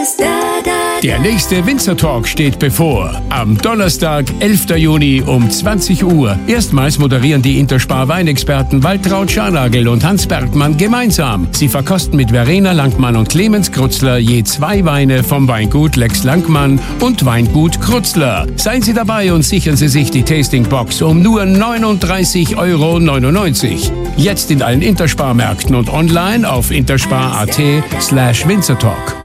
Der nächste Winzer Talk steht bevor. Am Donnerstag, 11. Juni um 20 Uhr. Erstmals moderieren die Interspar Weinexperten Waltraud Scharnagel und Hans Bergmann gemeinsam. Sie verkosten mit Verena Langmann und Clemens Krutzler je 2 Weine vom Weingut Lex Langmann und Weingut Krutzler. Seien Sie dabei und sichern Sie sich die Tastingbox um nur 39,99 €. Jetzt in allen Interspar-Märkten und online auf interspar.at/Winzertalk.